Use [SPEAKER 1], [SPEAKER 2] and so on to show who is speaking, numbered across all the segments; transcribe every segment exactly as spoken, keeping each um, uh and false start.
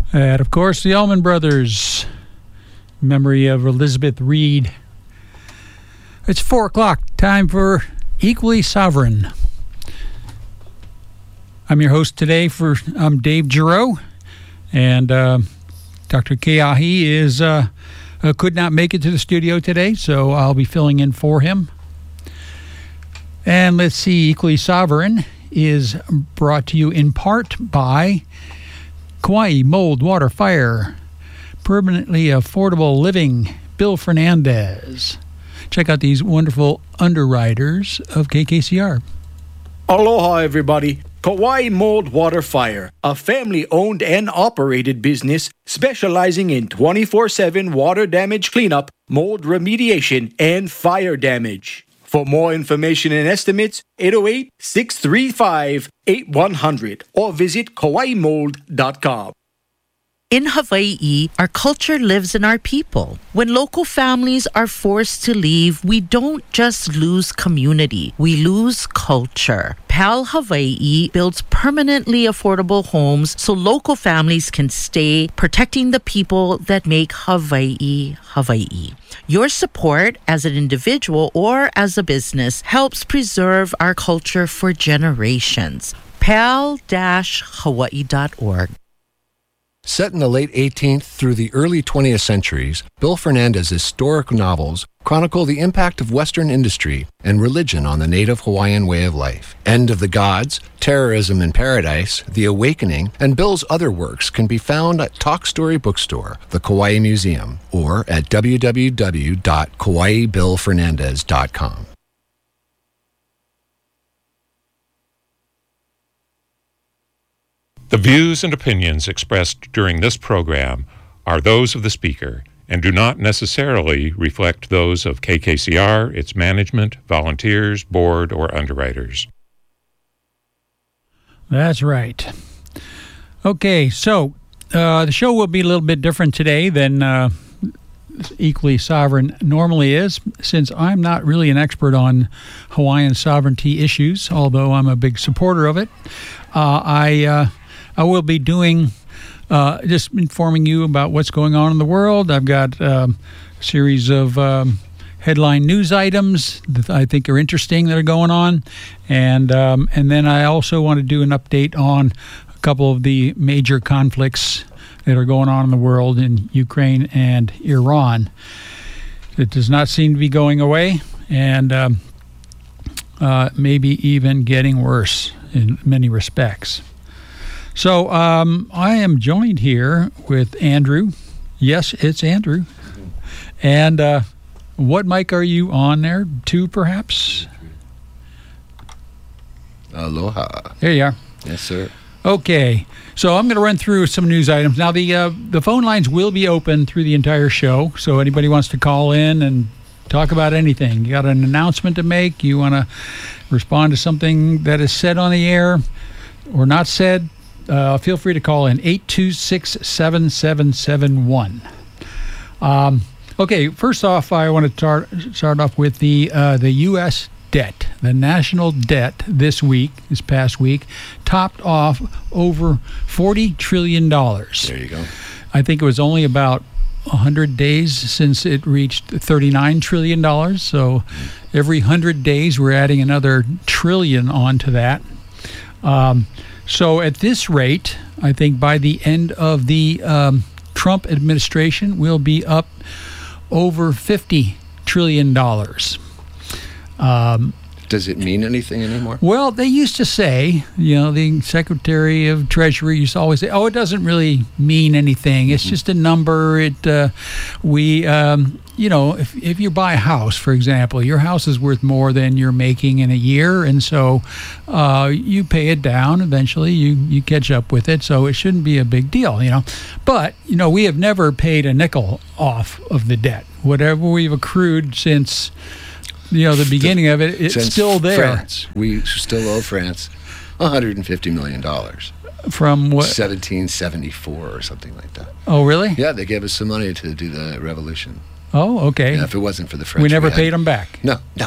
[SPEAKER 1] And, of course, the Allman Brothers, memory of Elizabeth Reed. It's four o'clock, time for Equally Sovereign. I'm your host today. For I'm Dave Giroux, and uh, Doctor Keahi is uh, uh, could not make it to the studio today, so I'll be filling in for him. And let's see, Equally Sovereign is brought to you in part by Kauai Mold, Water, Fire, Permanently Affordable Living, Bill Fernandez. Check out these wonderful underwriters of K K C R.
[SPEAKER 2] Aloha, everybody. Kauai Mold, Water, Fire, a family-owned and operated business specializing in twenty-four seven water damage cleanup, mold remediation, and fire damage. For more information and estimates, eight oh eight, six three five, eight one zero zero or visit kauai mold dot com.
[SPEAKER 3] In Hawaii, our culture lives in our people. When local families are forced to leave, we don't just lose community, we lose culture. PAL Hawaii builds permanently affordable homes so local families can stay, protecting the people that make Hawaii, Hawaii. Your support as an individual or as a business helps preserve our culture for generations. pal dash hawaii dot org.
[SPEAKER 4] Set in the late eighteenth through the early twentieth centuries, Bill Fernandez's historic novels chronicle the impact of Western industry and religion on the native Hawaiian way of life. End of the Gods, Terrorism in Paradise, The Awakening, and Bill's other works can be found at Talk Story Bookstore, the Kauai Museum, or at w w w dot kauai bill fernandez dot com.
[SPEAKER 5] The views and opinions expressed during this program are those of the speaker and do not necessarily reflect those of K K C R, its management, volunteers, board, or underwriters.
[SPEAKER 1] That's right. Okay, so uh, the show will be a little bit different today than uh, Equally Sovereign normally is, since I'm not really an expert on Hawaiian sovereignty issues, although I'm a big supporter of it. Uh, I... Uh, I will be doing, uh, just informing you about what's going on in the world. I've got um, a series of um, headline news items that I think are interesting that are going on. And um, and then I also want to do an update on a couple of the major conflicts that are going on in the world in Ukraine and Iran. It does not seem to be going away, and um, uh, maybe even getting worse in many respects. So um, I am joined here with Andrew. Yes, it's Andrew. And uh, what mic are you on there? Two, perhaps?
[SPEAKER 4] Aloha.
[SPEAKER 1] There you are.
[SPEAKER 4] Yes, sir.
[SPEAKER 1] Okay. So I'm going to run through some news items. Now, the uh, the phone lines will be open through the entire show. So anybody wants to call in and talk about anything. You got an announcement to make? You want to respond to something that is said on the air or not said? Uh, feel free to call in eight two six, seven seven seven one. Um, okay, first off, I want to tar- start off with the uh, the U S debt. The national debt this week, this past week, topped off over forty trillion dollars.
[SPEAKER 4] There you go.
[SPEAKER 1] I think it was only about one hundred days since it reached thirty-nine trillion dollars. So every one hundred days, we're adding another trillion onto that. Um So at this rate, I think by the end of the um, Trump administration, we'll be up over fifty trillion dollars. Um,
[SPEAKER 4] Does it mean anything anymore?
[SPEAKER 1] well, they used to say, you know, the Secretary of Treasury used to always say, oh, it doesn't really mean anything. It's mm-hmm. just a number. It, uh, we, um, you know, if, if you buy a house, for example, your house is worth more than you're making in a year. And so uh, you pay it down. Eventually you, you catch up with it. So it shouldn't be a big deal, you know. But, you know, we have never paid a nickel off of the debt. Whatever we've accrued since, you know, the beginning of it, it's
[SPEAKER 4] Since
[SPEAKER 1] still there.
[SPEAKER 4] France. We still owe France one hundred fifty million dollars.
[SPEAKER 1] From what?
[SPEAKER 4] seventeen seventy-four or something like that.
[SPEAKER 1] Oh, really?
[SPEAKER 4] Yeah, they gave us some money to do the revolution.
[SPEAKER 1] Oh, okay.
[SPEAKER 4] Yeah, if it wasn't for the French.
[SPEAKER 1] We never
[SPEAKER 4] we
[SPEAKER 1] paid them back.
[SPEAKER 4] No, no, no.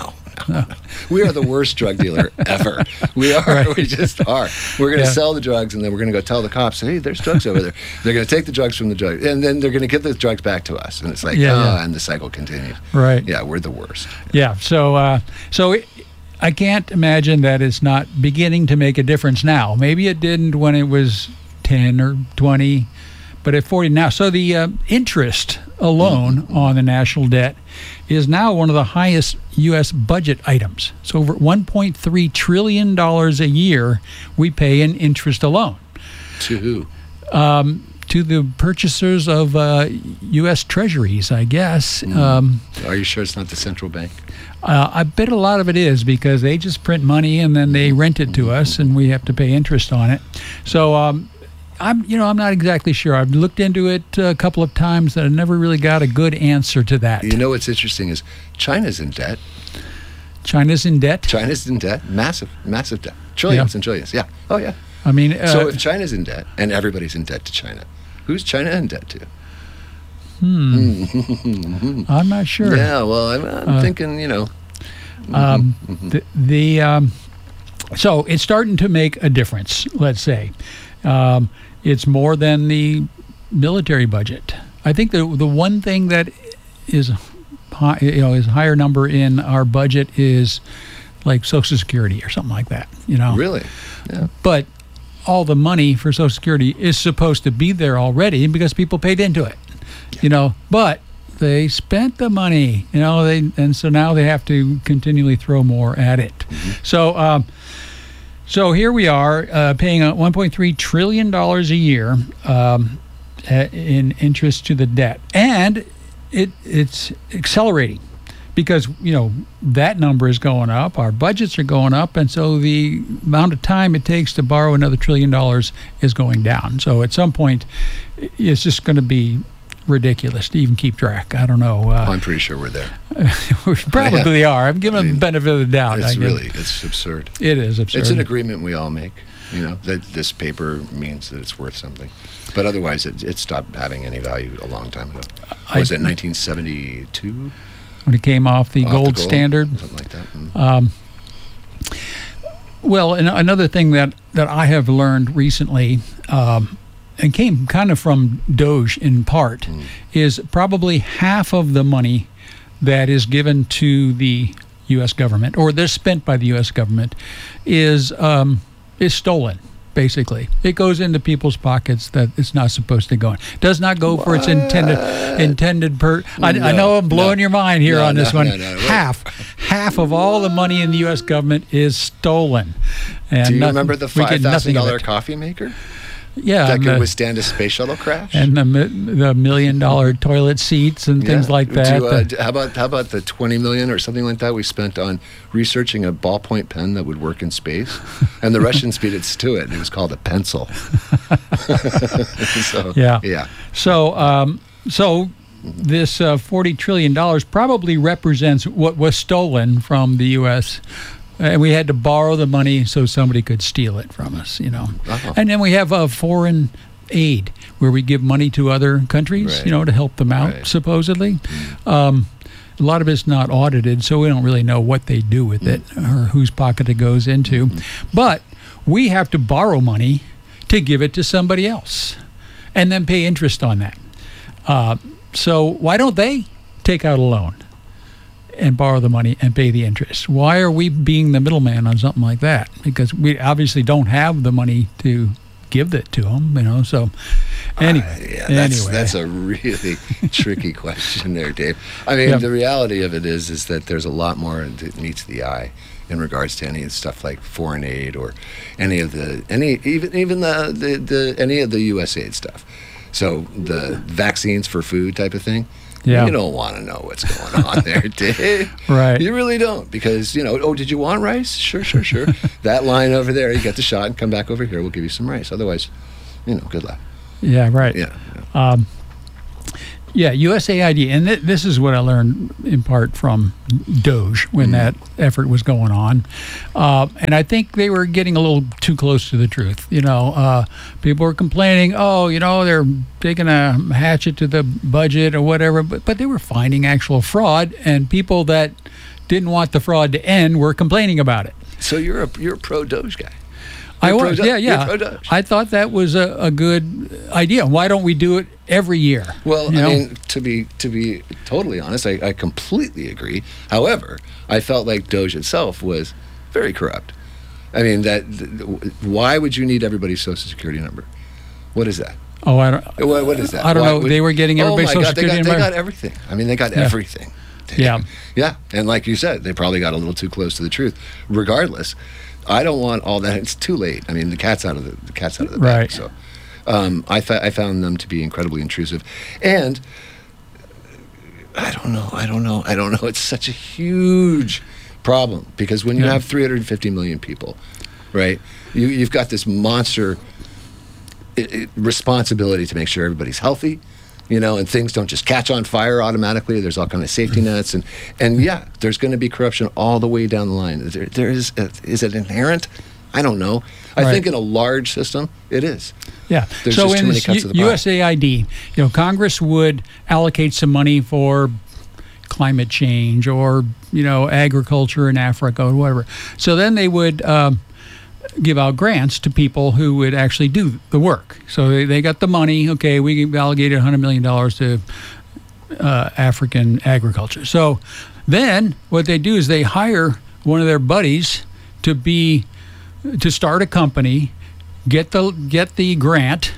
[SPEAKER 4] no. We are the worst drug dealer ever. We are. Right. We just are. We're going to yeah. sell the drugs, and then we're going to go tell the cops, hey, there's drugs over there. They're going to take the drugs from the drug, and then they're going to give the drugs back to us. And it's like, yeah, oh, yeah. and the cycle continues.
[SPEAKER 1] Right.
[SPEAKER 4] Yeah, we're the worst.
[SPEAKER 1] Yeah. So, uh, so it, I can't imagine that it's not beginning to make a difference now. Maybe it didn't when it was ten or twenty, but at forty now. So the uh, interest alone mm-hmm. on the national debt is now one of the highest U S budget items. So over one point three trillion dollars a year we pay in interest alone.
[SPEAKER 4] To who?
[SPEAKER 1] Um, to the purchasers of uh, U S treasuries, I guess.
[SPEAKER 4] Mm.
[SPEAKER 1] Um,
[SPEAKER 4] Are you sure it's not the central bank?
[SPEAKER 1] Uh, I bet a lot of it is, because they just print money and then they rent it to us, and we have to pay interest on it. So um, I'm, you know, I'm not exactly sure. I've looked into it a couple of times, and I never really got a good answer to that.
[SPEAKER 4] You know what's interesting is China's in debt.
[SPEAKER 1] China's in debt?
[SPEAKER 4] China's in debt. Massive, massive debt. Trillions
[SPEAKER 1] Yeah.
[SPEAKER 4] and trillions. Yeah. Oh, yeah.
[SPEAKER 1] I mean, uh,
[SPEAKER 4] so if China's in debt, and everybody's in debt to China, who's China in debt to?
[SPEAKER 1] Hmm. I'm not sure.
[SPEAKER 4] Yeah, well, I'm, I'm uh, thinking, you know.
[SPEAKER 1] Um, the, the um, so it's starting to make a difference, let's say. Um, it's more than the military budget. I think the the one thing that is high, you know, is a higher number in our budget is like Social Security or something like that, you know.
[SPEAKER 4] Really? Yeah.
[SPEAKER 1] But all the money for Social Security is supposed to be there already because people paid into it, yeah. you know. But they spent the money, you know, they and so now they have to continually throw more at it. Mm-hmm. So, um, so here we are uh, paying one point three trillion dollars a year um, in interest to the debt, and it it's accelerating. Because, you know, that number is going up, our budgets are going up, and so the amount of time it takes to borrow another trillion dollars is going down. So at some point, it's just going to be ridiculous to even keep track. I don't know. Uh,
[SPEAKER 4] I'm pretty sure we're there.
[SPEAKER 1] We probably are. I'm giving I mean, them the benefit of the doubt.
[SPEAKER 4] It's really, it's absurd.
[SPEAKER 1] It is absurd.
[SPEAKER 4] It's an agreement we all make, you know, that this paper means that it's worth something. But otherwise, it, it stopped having any value a long time ago. Was I, it nineteen seventy-two?
[SPEAKER 1] When it came off the,
[SPEAKER 4] off
[SPEAKER 1] gold,
[SPEAKER 4] the gold
[SPEAKER 1] standard.
[SPEAKER 4] Something like that. Mm.
[SPEAKER 1] Um, well, and another thing that, that I have learned recently, um, and came kind of from Doge in part, mm. is probably half of the money that is given to the U S government, or that's spent by the U S government, is um, is stolen. Basically, it goes into people's pockets that it's not supposed to go in. Does not go what? for its intended intended per. I, no, I know I'm blowing no. your mind here
[SPEAKER 4] no,
[SPEAKER 1] on this
[SPEAKER 4] no,
[SPEAKER 1] one.
[SPEAKER 4] No, no,
[SPEAKER 1] half, half of all the money in the U S government is stolen. And
[SPEAKER 4] do you
[SPEAKER 1] nothing,
[SPEAKER 4] remember the five thousand dollar coffee maker?
[SPEAKER 1] Yeah,
[SPEAKER 4] that could
[SPEAKER 1] the,
[SPEAKER 4] withstand a space shuttle crash,
[SPEAKER 1] and the the million dollar toilet seats and
[SPEAKER 4] yeah.
[SPEAKER 1] things like that.
[SPEAKER 4] Do, uh, the, how about how about the twenty million or something like that we spent on researching a ballpoint pen that would work in space, and the Russians beat us to it. And it was called a pencil. so,
[SPEAKER 1] yeah,
[SPEAKER 4] yeah.
[SPEAKER 1] So, um, so this uh, forty trillion dollars probably represents what was stolen from the U S And we had to borrow the money so somebody could steal it from us, you know. Uh-huh. And then we have uh, foreign aid, where we give money to other countries,
[SPEAKER 4] right.
[SPEAKER 1] you know, to help them out, right. supposedly. Mm. Um, a lot of it's not audited, so we don't really know what they do with mm. it or whose pocket it goes into. Mm-hmm. But we have to borrow money to give it to somebody else and then pay interest on that. Uh, so why don't they take out a loan and borrow the money and pay the interest? Why are we being the middleman on something like that? Because we obviously don't have the money to give it to them, you know. So anyway,
[SPEAKER 4] uh, yeah, that's,
[SPEAKER 1] anyway.
[SPEAKER 4] that's a really tricky question there, Dave. I mean, yep. the reality of it is, is that there's a lot more that meets the eye in regards to any of the stuff like foreign aid or any of the any even even the, the, the any of the U S A I D stuff. So the vaccines for food type of thing.
[SPEAKER 1] Yeah.
[SPEAKER 4] You don't want to know what's going on there, Dave.
[SPEAKER 1] Right.
[SPEAKER 4] You really don't, because, you know, oh, did you want rice? Sure, sure, sure. That line over there, you get the shot and come back over here, we'll give you some rice. Otherwise, you know, good luck.
[SPEAKER 1] Yeah, right.
[SPEAKER 4] Yeah. yeah.
[SPEAKER 1] Um, yeah, U S A I D, and th- this is what I learned in part from Doge when mm. that effort was going on. Uh, and I think they were getting a little too close to the truth. You know, uh, people were complaining, oh, you know, they're taking a hatchet to the budget or whatever, but, but they were finding actual fraud, and people that didn't want the fraud to end were complaining about it.
[SPEAKER 4] So you're a you're a pro Doge guy.
[SPEAKER 1] I
[SPEAKER 4] You're
[SPEAKER 1] was,
[SPEAKER 4] pro-
[SPEAKER 1] yeah, yeah.
[SPEAKER 4] you're pro Doge.
[SPEAKER 1] I thought that was a, a good idea. Why don't we do it every year?
[SPEAKER 4] Well,
[SPEAKER 1] You
[SPEAKER 4] I
[SPEAKER 1] know?
[SPEAKER 4] mean, to be to be totally honest, I, I completely agree. However, I felt like Doge itself was very corrupt. I mean, that th- why would you need everybody's social security number? What is that?
[SPEAKER 1] Oh, I don't.
[SPEAKER 4] What, what is that?
[SPEAKER 1] I don't
[SPEAKER 4] Why
[SPEAKER 1] know.
[SPEAKER 4] would-
[SPEAKER 1] They were getting
[SPEAKER 4] Oh
[SPEAKER 1] everybody's
[SPEAKER 4] my
[SPEAKER 1] social
[SPEAKER 4] God, they
[SPEAKER 1] security
[SPEAKER 4] got, they
[SPEAKER 1] number.
[SPEAKER 4] got everything. I mean, they got
[SPEAKER 1] Yeah.
[SPEAKER 4] everything.
[SPEAKER 1] Yeah.
[SPEAKER 4] Yeah, and like you said, they probably got a little too close to the truth. Regardless, I don't want all that. It's too late. I mean, the cat's out of the, the cat's out of the bag.
[SPEAKER 1] Right.
[SPEAKER 4] So, um, I, fa- I found them to be incredibly intrusive, and I don't know. I don't know. I don't know. It's such a huge problem because when you
[SPEAKER 1] Yeah.
[SPEAKER 4] have three hundred fifty million people, right? You, you've got this monster i i responsibility to make sure everybody's healthy, you know, and things don't just catch on fire automatically. There's all kind of safety nets, and and yeah, there's going to be corruption all the way down the line. There, there is a, is it inherent? I don't know. I
[SPEAKER 1] Right.
[SPEAKER 4] think in a large system, it is.
[SPEAKER 1] Yeah.
[SPEAKER 4] There's
[SPEAKER 1] so
[SPEAKER 4] just too
[SPEAKER 1] in
[SPEAKER 4] many
[SPEAKER 1] this
[SPEAKER 4] cuts
[SPEAKER 1] U-
[SPEAKER 4] of the pie.
[SPEAKER 1] U S A I D, you know, Congress would allocate some money for climate change or, you know, agriculture in Africa or whatever. So then they would um, give out grants to people who would actually do the work. So they, they got the money. Okay, we allocated one hundred million dollars to uh, African agriculture. So then what they do is they hire one of their buddies to be to start a company, get the get the grant,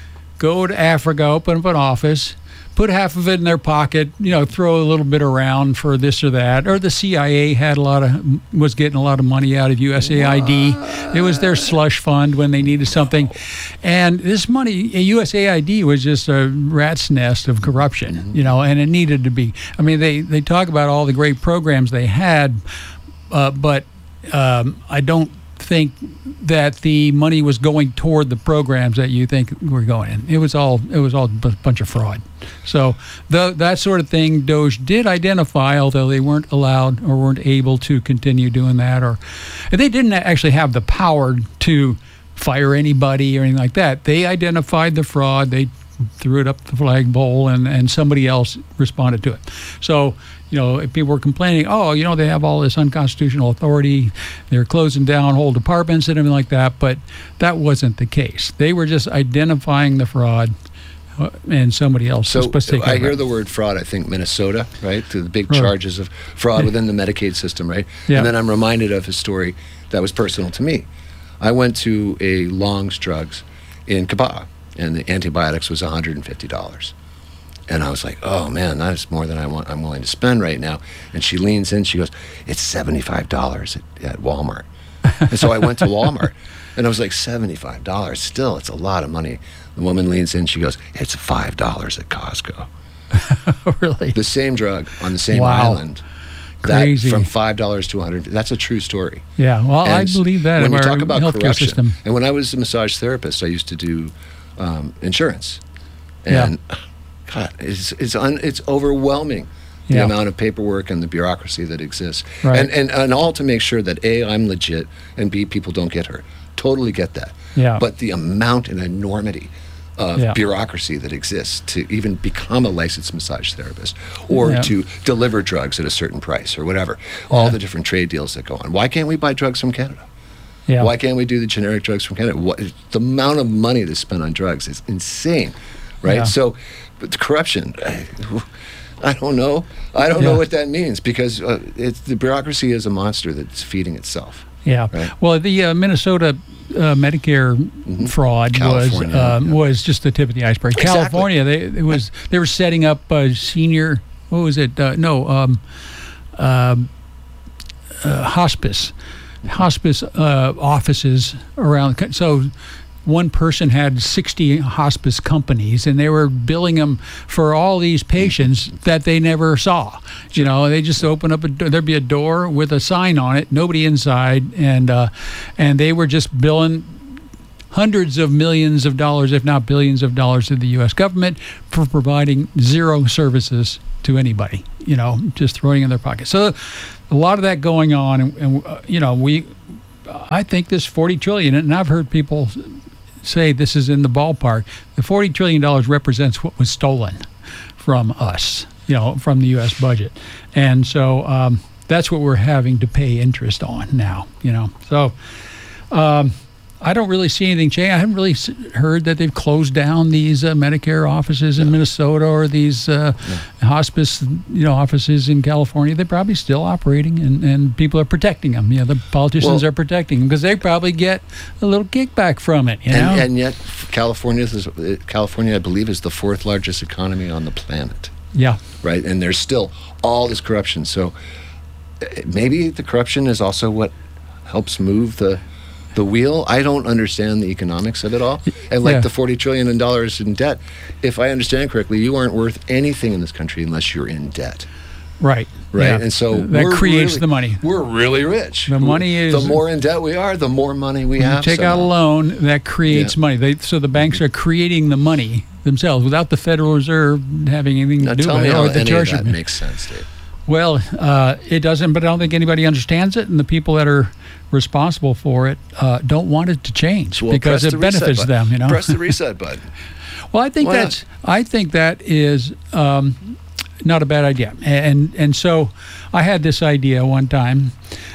[SPEAKER 1] go to Africa, open up an office, put half of it in their pocket, you know, throw a little bit around for this or that. Or the C I A had a lot of was getting a lot of money out of U S A I D. It was their slush fund when they needed something. And this money, U S A I D was just a rat's nest of corruption, you know, and it needed to be. I mean, they, they talk about all the great programs they had, uh, but um, I don't think that the money was going toward the programs that you think were going in. It was all it was all a b- bunch of fraud. So the, that sort of thing Doge did identify, although they weren't allowed or weren't able to continue doing that, or and they didn't actually have the power to fire anybody or anything like that. They identified the fraud. They threw it up the flagpole, and, and somebody else responded to it. So, you know, if people were complaining, oh, you know, they have all this unconstitutional authority, they're closing down whole departments and everything like that, but that wasn't the case. They were just identifying the fraud, uh, and somebody else
[SPEAKER 4] So
[SPEAKER 1] was supposed to take care
[SPEAKER 4] I
[SPEAKER 1] of
[SPEAKER 4] hear
[SPEAKER 1] it.
[SPEAKER 4] the word fraud. I think Minnesota, right? To the big
[SPEAKER 1] Right.
[SPEAKER 4] charges of fraud within the Medicaid system, right?
[SPEAKER 1] Yeah.
[SPEAKER 4] And then I'm reminded of a story that was personal to me. I went to a Long's Drugs in Kapa'a, and the antibiotics was one hundred fifty dollars. And I was like, oh man, that's more than I want, I'm willing to spend right now. And she leans in, she goes, it's seventy-five dollars at, at Walmart. And so I went to Walmart, and I was like, seventy-five dollars, still, it's a lot of money. The woman leans in, she goes, it's five dollars at Costco.
[SPEAKER 1] Really?
[SPEAKER 4] The same drug on the same
[SPEAKER 1] Wow.
[SPEAKER 4] island.
[SPEAKER 1] Crazy.
[SPEAKER 4] That from five dollars to one hundred. That's a true story.
[SPEAKER 1] Yeah, well, I
[SPEAKER 4] And
[SPEAKER 1] believe that
[SPEAKER 4] when
[SPEAKER 1] of
[SPEAKER 4] you
[SPEAKER 1] our
[SPEAKER 4] talk about
[SPEAKER 1] healthcare
[SPEAKER 4] corruption,
[SPEAKER 1] system.
[SPEAKER 4] and when I was a massage therapist, I used to do um, insurance,
[SPEAKER 1] Yeah.
[SPEAKER 4] and God, it's it's un, it's overwhelming the
[SPEAKER 1] Yeah.
[SPEAKER 4] amount of paperwork and the bureaucracy that exists,
[SPEAKER 1] Right.
[SPEAKER 4] and and and all to make sure that A, I'm legit, and B, people don't get hurt. Totally get that.
[SPEAKER 1] Yeah.
[SPEAKER 4] But the amount and enormity of
[SPEAKER 1] Yeah.
[SPEAKER 4] bureaucracy that exists to even become a licensed massage therapist, or
[SPEAKER 1] Yeah.
[SPEAKER 4] to deliver drugs at a certain price, or whatever, all
[SPEAKER 1] Yeah.
[SPEAKER 4] the different trade deals that go on. Why can't we buy drugs from Canada?
[SPEAKER 1] Yeah.
[SPEAKER 4] Why can't we do the generic drugs from Canada? What, the amount of money that's spent on drugs is insane, right?
[SPEAKER 1] Yeah.
[SPEAKER 4] So, but the corruption, I, I don't know. I don't
[SPEAKER 1] Yeah.
[SPEAKER 4] know what that means, because uh, it's, the bureaucracy is a monster that's feeding itself.
[SPEAKER 1] Yeah.
[SPEAKER 4] Right.
[SPEAKER 1] Well, the uh, Minnesota uh, Medicare fraud was
[SPEAKER 4] California,
[SPEAKER 1] um,
[SPEAKER 4] yeah.
[SPEAKER 1] was just the tip of the iceberg.
[SPEAKER 4] Exactly.
[SPEAKER 1] California, they it was they were setting up uh, senior. What was it? Uh, no, um, um, uh, hospice, hospice uh, offices around. the co- So. One person had sixty hospice companies, and they were billing them for all these patients that they never saw. You know, they just open up a do- there'd be a door with a sign on it, nobody inside, and uh, and they were just billing hundreds of millions of dollars, if not billions of dollars, to the U S government for providing zero services to anybody. You know, just throwing in their pocket. So a lot of that going on, and, and uh, you know, we. I think this forty trillion, and I've heard people say this is in the ballpark. The forty trillion dollars represents what was stolen from us, you know, from the U S budget. And so, um, that's what we're having to pay interest on now, you know. So um, I don't really see anything change. I haven't really s- heard that they've closed down these uh, Medicare offices in Minnesota or these uh, yeah. hospice, you know, offices in California. They're probably still operating, and, and people are protecting them. You know, the politicians well, are protecting them because they probably get a little kickback from it. You know,
[SPEAKER 4] and, and yet California is California, I believe, is the fourth largest economy on the planet.
[SPEAKER 1] Yeah.
[SPEAKER 4] Right, and there's still all this corruption. So maybe the corruption is also what helps move the. The wheel. I don't understand the economics of it all. And like
[SPEAKER 1] yeah.
[SPEAKER 4] the forty trillion dollars in debt, if I understand correctly, you aren't worth anything in this country unless you're in debt.
[SPEAKER 1] Right.
[SPEAKER 4] Right.
[SPEAKER 1] Yeah.
[SPEAKER 4] And so
[SPEAKER 1] that
[SPEAKER 4] we're
[SPEAKER 1] creates
[SPEAKER 4] really,
[SPEAKER 1] the money.
[SPEAKER 4] We're really rich.
[SPEAKER 1] The money is.
[SPEAKER 4] The more in debt we are, the more money we have.
[SPEAKER 1] Take
[SPEAKER 4] somehow.
[SPEAKER 1] out a loan, that creates
[SPEAKER 4] Yeah.
[SPEAKER 1] money. They, so the banks are creating the money themselves without the Federal Reserve having anything
[SPEAKER 4] Now
[SPEAKER 1] to do
[SPEAKER 4] tell
[SPEAKER 1] with
[SPEAKER 4] me
[SPEAKER 1] it.
[SPEAKER 4] how
[SPEAKER 1] Or the
[SPEAKER 4] any of that
[SPEAKER 1] Treasury.
[SPEAKER 4] makes sense, Dave.
[SPEAKER 1] Well, uh, it doesn't, but I don't think anybody understands it, and the people that are responsible for it uh, don't want it to change
[SPEAKER 4] Well,
[SPEAKER 1] because
[SPEAKER 4] press
[SPEAKER 1] it
[SPEAKER 4] the reset
[SPEAKER 1] benefits
[SPEAKER 4] button.
[SPEAKER 1] them. You know,
[SPEAKER 4] Press the reset button.
[SPEAKER 1] well, I think
[SPEAKER 4] Why
[SPEAKER 1] that's I think that is um, not a bad idea, and and so I had this idea one time,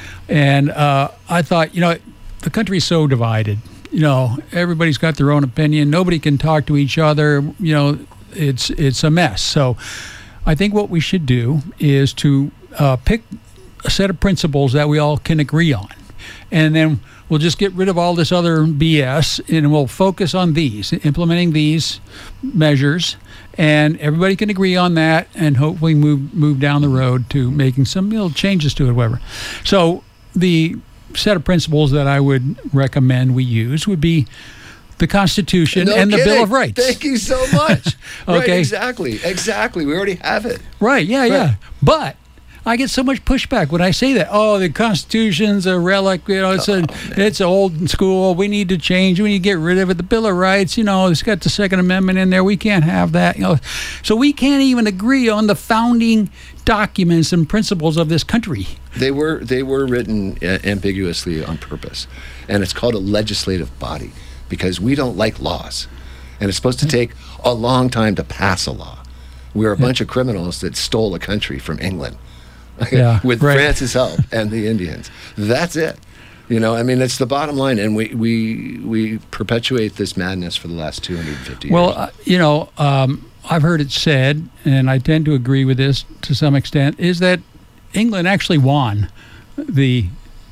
[SPEAKER 1] and uh, I thought, you know, the country's so divided. You know, everybody's got their own opinion. Nobody can talk to each other. You know, it's it's a mess. So I think what we should do is to uh, pick a set of principles that we all can agree on. And then we'll just get rid of all this other B S, and we'll focus on these, implementing these measures, and everybody can agree on that, and hopefully move move down the road to making some little changes to it, whatever. So the set of principles that I would recommend we use would be the Constitution
[SPEAKER 4] No
[SPEAKER 1] and the
[SPEAKER 4] kidding.
[SPEAKER 1] Bill of Rights.
[SPEAKER 4] Thank you so much. Right,
[SPEAKER 1] Okay.
[SPEAKER 4] exactly. Exactly. We already have it.
[SPEAKER 1] Right, yeah,
[SPEAKER 4] Right.
[SPEAKER 1] yeah. But I get so much pushback when I say that. Oh, the Constitution's a relic. You know, it's a, it's old school. We need to change. We need to get rid of it. The Bill of Rights. You know, it's got the Second Amendment in there. We can't have that. You know, so we can't even agree on the founding documents and principles of this country.
[SPEAKER 4] They were they were written uh, ambiguously on purpose, and it's called a legislative body because we don't like laws, and it's supposed to take a long time to pass a law. We're a bunch of criminals that stole a country from England.
[SPEAKER 1] Yeah,
[SPEAKER 4] with
[SPEAKER 1] right.
[SPEAKER 4] France's help and the Indians. That's it. You know, I mean, it's the bottom line, and we we, we perpetuate this madness for the last two hundred fifty years.
[SPEAKER 1] Well, uh, you know, um, I've heard it said, and I tend to agree with this to some extent, is that England actually won the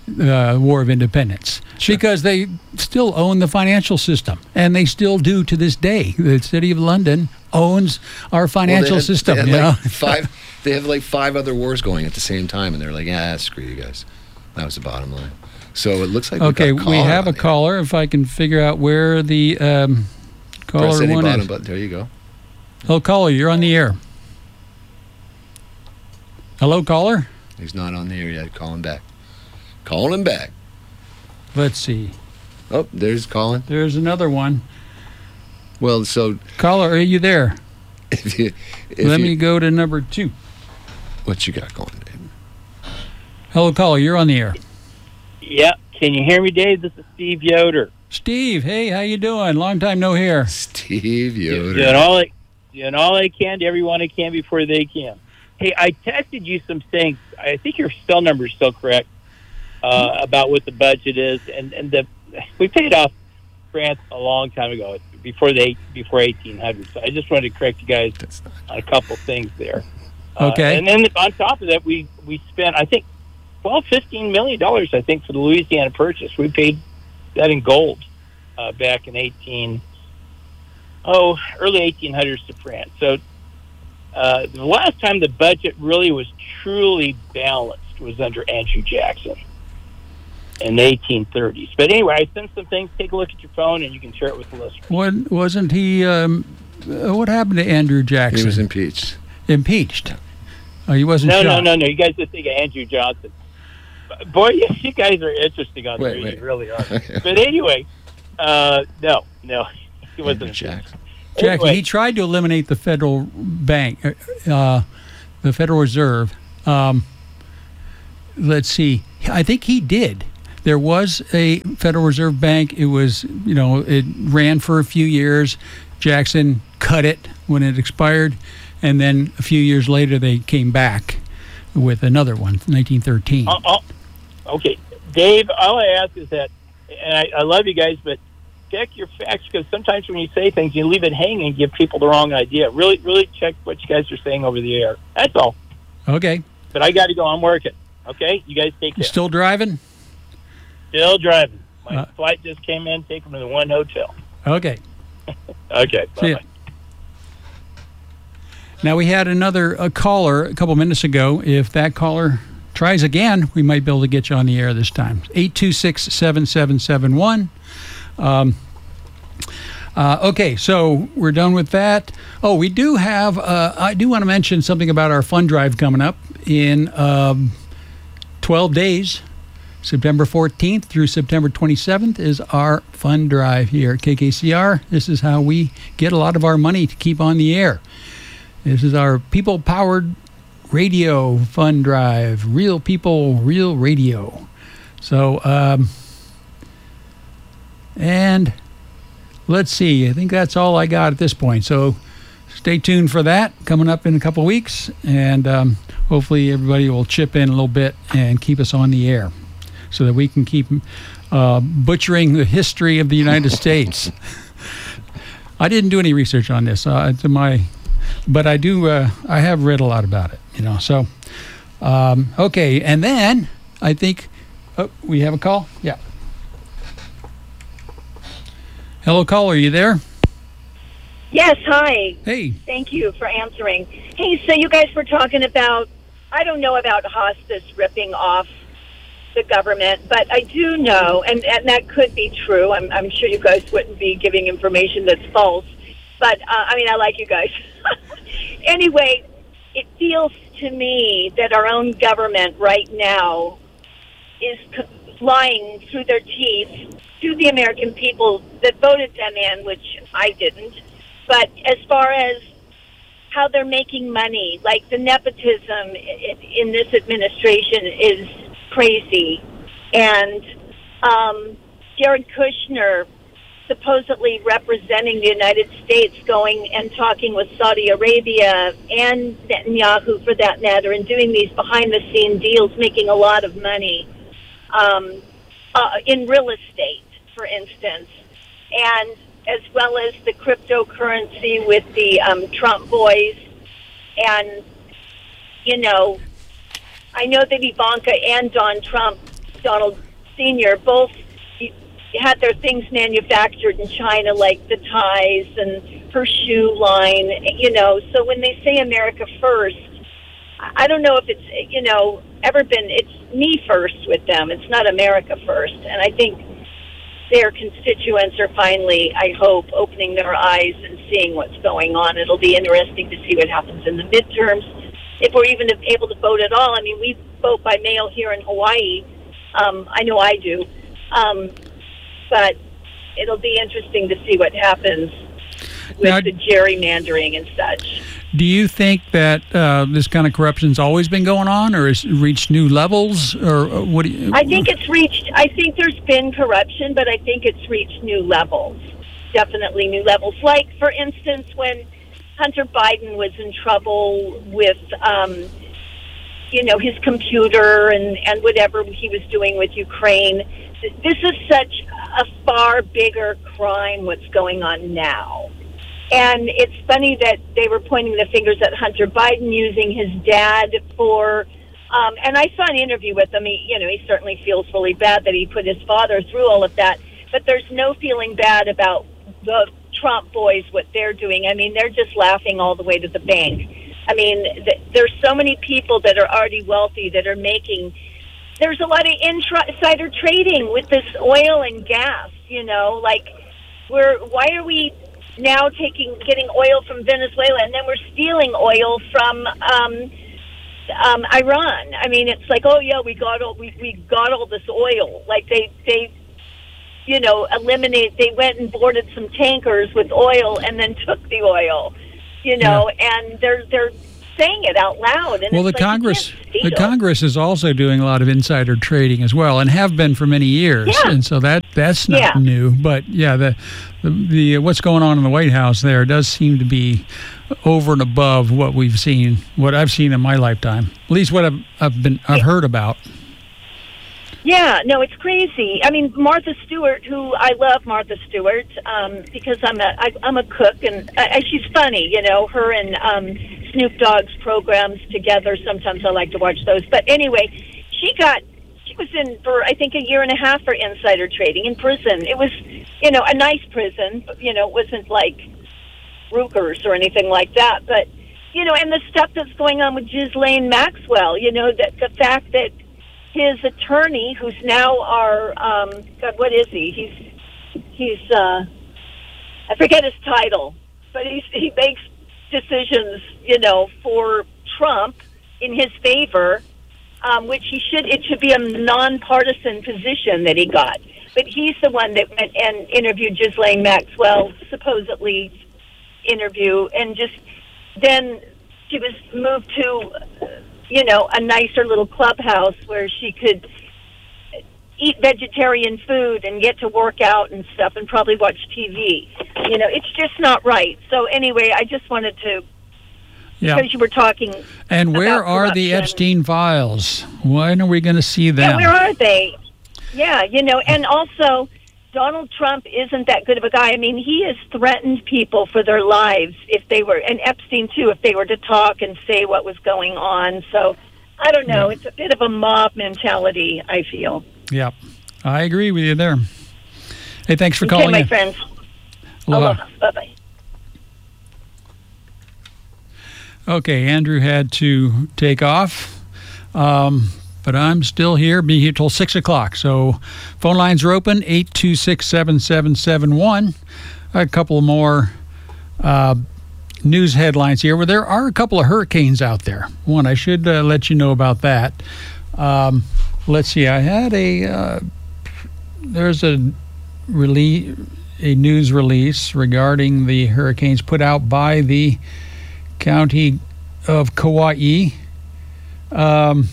[SPEAKER 1] uh, War of Independence
[SPEAKER 4] Sure.
[SPEAKER 1] because they still own the financial system, and they still do to this day. The City of London owns our financial
[SPEAKER 4] well, they had,
[SPEAKER 1] system.
[SPEAKER 4] They, had
[SPEAKER 1] you
[SPEAKER 4] like
[SPEAKER 1] know?
[SPEAKER 4] five, they have like five other wars going at the same time, and they're like, ah, screw you guys. That was the bottom line. So it looks like
[SPEAKER 1] Okay,
[SPEAKER 4] we've got a
[SPEAKER 1] we
[SPEAKER 4] caller
[SPEAKER 1] have a
[SPEAKER 4] on the
[SPEAKER 1] caller. If I can figure out where the um,
[SPEAKER 4] air.
[SPEAKER 1] caller
[SPEAKER 4] Press any
[SPEAKER 1] one
[SPEAKER 4] bottom
[SPEAKER 1] is.
[SPEAKER 4] button. There you go.
[SPEAKER 1] Hello, caller. You're on the air. Hello, caller.
[SPEAKER 4] He's not on the air yet. Call him back. Call him back.
[SPEAKER 1] Let's see.
[SPEAKER 4] Oh, there's Colin.
[SPEAKER 1] There's another one.
[SPEAKER 4] Well, so
[SPEAKER 1] Caller, are you there?
[SPEAKER 4] if you, if
[SPEAKER 1] Let
[SPEAKER 4] you,
[SPEAKER 1] me go to number two.
[SPEAKER 4] what you got going, Dave?
[SPEAKER 1] Hello, caller. You're on the air.
[SPEAKER 6] Yeah, can you hear me, Dave? This is Steve Yoder.
[SPEAKER 1] Steve, hey, how you doing? Long time no hear.
[SPEAKER 4] Steve Yoder.
[SPEAKER 6] Doing all I, doing all I can to everyone I can before they can. Hey, I texted you some things. I think your cell number is still correct uh, about what the budget is, and and the we paid off France a long time ago, before the before eighteen hundred. So I just wanted to correct you guys
[SPEAKER 4] That's not,
[SPEAKER 6] on a couple things there. Uh,
[SPEAKER 1] Okay.
[SPEAKER 6] and then on top of that, we we spent I think twelve, fifteen million dollars. I think for the Louisiana Purchase. We paid that in gold uh, back in eighteen oh early eighteen hundreds to France. So uh, the last time the budget really was truly balanced was under Andrew Jackson in the eighteen thirties. But anyway, I sent some things. Take a look at your phone, and you can share it with the listeners.
[SPEAKER 1] What, wasn't he, um, uh, what happened to Andrew Jackson?
[SPEAKER 4] he was impeached.
[SPEAKER 1] Impeached. Oh, he wasn't
[SPEAKER 6] No,
[SPEAKER 1] shot.
[SPEAKER 6] no, no, no. You guys just think of Andrew Johnson. Boy, you, you guys are interesting on
[SPEAKER 4] Wait,
[SPEAKER 6] there.
[SPEAKER 4] wait.
[SPEAKER 6] You really are. But anyway, uh, no, no. He wasn't.
[SPEAKER 4] Andrew Jackson.
[SPEAKER 1] Jackie,
[SPEAKER 6] Anyway.
[SPEAKER 1] he tried to eliminate the federal bank, uh, the Federal Reserve. Um, let's see. I think he did. There was a Federal Reserve Bank. It was, you know, it ran for a few years. Jackson cut it when it expired, and then a few years later they came back with another one, nineteen thirteen.
[SPEAKER 6] Oh, oh, okay, Dave, all I ask is that, and I, I love you guys, but check your facts, because sometimes when you say things, you leave it hanging and give people the wrong idea. Really, really check what you guys are saying over the air. That's all.
[SPEAKER 1] Okay.
[SPEAKER 6] But I got to go. I'm working. Okay? You guys take care.
[SPEAKER 1] Still driving?
[SPEAKER 6] Still driving. My
[SPEAKER 1] Uh,
[SPEAKER 6] flight just came in. Take them to the one hotel.
[SPEAKER 1] Okay.
[SPEAKER 6] Okay.
[SPEAKER 1] See ya.
[SPEAKER 6] Bye-bye.
[SPEAKER 1] Now, we had another a caller a couple minutes ago. If that caller tries again, we might be able to get you on the air this time. eight two six, seven seven seven one. Um, uh, okay, so we're done with that. Oh, we do have, uh, I do want to mention something about our fund drive coming up in um, twelve days. September fourteenth through September twenty-seventh is our fund drive here at K K C R. This is how we get a lot of our money to keep on the air. This is our people-powered radio fund drive. Real people, real radio. So, um, and let's see. I think that's all I got at this point. So stay tuned for that coming up in a couple weeks. And um, hopefully everybody will chip in a little bit and keep us on the air so that we can keep uh, butchering the history of the United States. I didn't do any research on this. Uh, to my... But I do, uh, I have read a lot about it, you know, so, um, okay, and then I think, oh, we have a call? Yeah. Hello, caller, are you there?
[SPEAKER 7] Yes, hi.
[SPEAKER 1] Hey.
[SPEAKER 7] Thank you for answering. Hey, so you guys were talking about, I don't know about hospice ripping off the government, but I do know, and, and that could be true. I'm, I'm sure you guys wouldn't be giving information that's false. But, uh, I mean, I like you guys. Anyway, it feels to me that our own government right now is lying through their teeth to the American people that voted them in, which I didn't. But as far as how they're making money, like the nepotism in this administration is crazy. And um, Jared Kushner supposedly representing the United States going and talking with Saudi Arabia and Netanyahu, for that matter, and doing these behind-the-scene deals, making a lot of money um, uh, in real estate, for instance, and as well as the cryptocurrency with the um, Trump boys. And, you know, I know that Ivanka and Don Trump, Donald Senior, both had their things manufactured in China, like the ties and her shoe line, you know. So when they say America first, I don't know if it's, you know, ever been, it's me first with them. It's not America first. And I think their constituents are finally, I hope, opening their eyes and seeing what's going on. It'll be interesting to see what happens in the midterms, if we're even able to vote at all. I mean, we vote by mail here in Hawaii. Um, I know I do. Um, But it'll be interesting to see what happens with
[SPEAKER 1] now,
[SPEAKER 7] the gerrymandering and such.
[SPEAKER 1] Do you think that uh, this kind of corruption's always been going on, or has it reached new levels, or what do you...
[SPEAKER 7] I think it's reached, I think there's been corruption, but I think it's reached new levels. Definitely new levels. Like, for instance, when Hunter Biden was in trouble with, um, you know, his computer and, and whatever he was doing with Ukraine. This is such a far bigger crime, what's going on now. And it's funny that they were pointing the fingers at Hunter Biden using his dad for, um, and I saw an interview with him. He, you know, he certainly feels really bad that he put his father through all of that. But there's no feeling bad about the Trump boys, what they're doing. I mean, they're just laughing all the way to the bank. I mean, th- there's so many people that are already wealthy that are making... There's a lot of insider trading with this oil and gas, you know, like we're, why are we now taking, getting oil from Venezuela and then we're stealing oil from, um, um, Iran? I mean, it's like, oh yeah, we got all, we, we got all this oil. Like they, they, you know, eliminate, they went and boarded some tankers with oil and then took the oil, you know, yeah. And they're, they're saying it out loud. And
[SPEAKER 1] well, the
[SPEAKER 7] it's like,
[SPEAKER 1] Congress,
[SPEAKER 7] you can't
[SPEAKER 1] the
[SPEAKER 7] steal.
[SPEAKER 1] Congress is also doing a lot of insider trading as well, and have been for many years.
[SPEAKER 7] Yeah.
[SPEAKER 1] And so that that's not
[SPEAKER 7] Yeah.
[SPEAKER 1] new. But yeah, the, the the what's going on in the White House there does seem to be over and above what we've seen, what I've seen in my lifetime. At least what I've I've been I've heard about.
[SPEAKER 7] Yeah, no, it's crazy. I mean, Martha Stewart, who I love Martha Stewart um, because I'm a I, I'm a cook, and I, she's funny. You know, her and um, Snoop Dogg's programs together. Sometimes I like to watch those. But anyway, she got she was in for I think a year and a half for insider trading in prison. It was, you know, a nice prison. But, you know, it wasn't like Rukers or anything like that. But you know, and the stuff that's going on with Ghislaine Maxwell. You know, that the fact that his attorney, who's now our, um, God, what is he? He's, he's, uh, I forget his title, but he's, he makes decisions, you know, for Trump in his favor, um, which he should, it should be a nonpartisan position that he got. But he's the one that went and interviewed Ghislaine Maxwell, supposedly interview, and just then she was moved to, you know, a nicer little clubhouse where she could eat vegetarian food and get to work out and stuff and probably watch T V. You know, it's just not right. So anyway, I just wanted to,
[SPEAKER 1] Yeah.
[SPEAKER 7] because you were talking
[SPEAKER 1] And where
[SPEAKER 7] about
[SPEAKER 1] are the
[SPEAKER 7] corruption.
[SPEAKER 1] Epstein files? When are we going to see them?
[SPEAKER 7] Yeah, where are they? Yeah, you know, and also Donald Trump isn't that good of a guy. I mean, he has threatened people for their lives if they were, and Epstein too, if they were to talk and say what was going on. So I don't know.
[SPEAKER 1] Yeah.
[SPEAKER 7] It's a bit of a mob mentality, I feel.
[SPEAKER 1] Yeah, I agree with you there. Hey, thanks for
[SPEAKER 7] Okay,
[SPEAKER 1] calling
[SPEAKER 7] my
[SPEAKER 1] in.
[SPEAKER 7] friends.
[SPEAKER 1] Aloha.
[SPEAKER 7] Aloha. Bye-bye.
[SPEAKER 1] Okay, Andrew had to take off, um, but I'm still here. Be here till six o'clock. So phone lines are open, eight two six, seven seven seven one. A couple more uh, news headlines here. Well, there are a couple of hurricanes out there. One, I should uh, let you know about that. Um, let's see, I had a, uh, there's a release, a news release regarding the hurricanes put out by the County of Kauai. Um,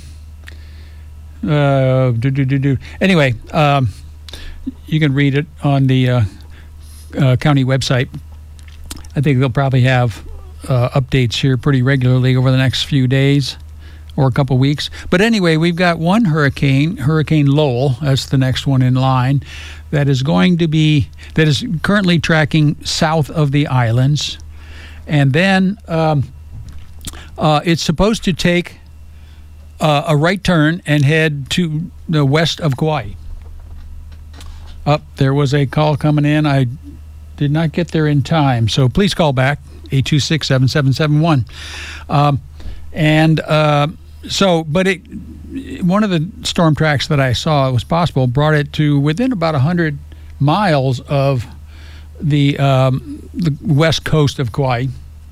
[SPEAKER 1] uh, do, do, do, do. Anyway, um, you can read it on the uh, uh, county website. I think they'll probably have uh, updates here pretty regularly over the next few days or a couple weeks. But anyway, we've got one hurricane, Hurricane Lowell, that's the next one in line, that is going to be, that is currently tracking south of the islands. And then um, uh, it's supposed to take uh, a right turn and head to the west of Kauai. Up there was a call coming in. I did not get there in time, so please call back, eight two six, seven seven seven one. Um, and uh, so, but it, one of the storm tracks that I saw, it was possible, brought it to within about one hundred miles of the um, the west coast of Kauai.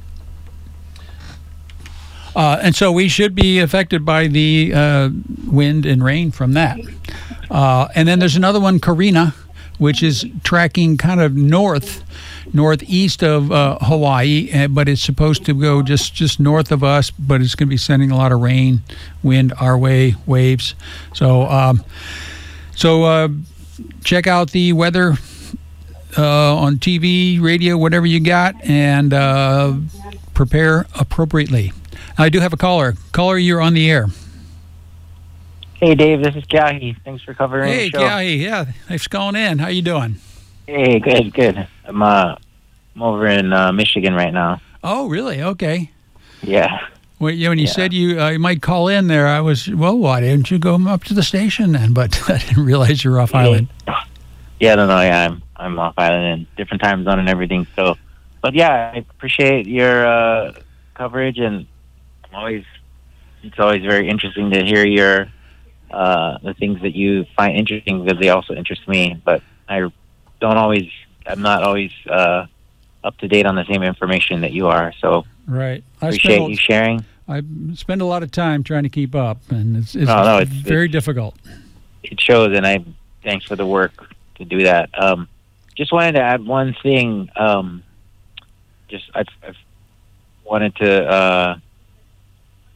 [SPEAKER 1] Uh, and so we should be affected by the uh, wind and rain from that. Uh, and then there's another one, Karina, which is tracking kind of north, northeast of uh, Hawaii, uh, but it's supposed to go just, just north of us, but it's going to be sending a lot of rain, wind our way, waves. So, um, so uh, check out the weather uh, on T V, radio, whatever you got, and uh, prepare appropriately. I do have a caller. Caller, you're on the air.
[SPEAKER 8] Hey, Dave, this is Kyahi. Thanks for covering
[SPEAKER 1] Hey,
[SPEAKER 8] the show.
[SPEAKER 1] Kyahi, yeah, thanks for calling in. How you doing?
[SPEAKER 8] Hey, good, good. I'm, uh, I'm over in uh, Michigan right now.
[SPEAKER 1] Oh, really? Okay.
[SPEAKER 8] Yeah.
[SPEAKER 1] Well, yeah, when you
[SPEAKER 8] Yeah.
[SPEAKER 1] said you uh, you might call in there, I was, well, why didn't you go up to the station then? But I didn't realize you're off island.
[SPEAKER 8] Yeah, no, no, yeah, I'm I'm off island and different time zone and everything. So, but yeah, I appreciate your uh, coverage, and I'm always it's always very interesting to hear your uh, the things that you find interesting because they also interest me. But I don't always, I'm not always uh, up to date on the same information that you are. So
[SPEAKER 1] Right. I
[SPEAKER 8] appreciate
[SPEAKER 1] spend,
[SPEAKER 8] you sharing.
[SPEAKER 1] I spend a lot of time trying to keep up, and it's, it's,
[SPEAKER 8] No, no, it's-
[SPEAKER 1] very difficult.
[SPEAKER 8] It shows, and I thanks for the work to do that. Um, just wanted to add one thing. Um, just I've, I've wanted to uh,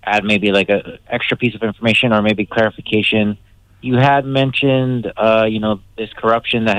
[SPEAKER 8] add maybe like a extra piece of information or maybe clarification. You had mentioned, uh, you know, this corruption that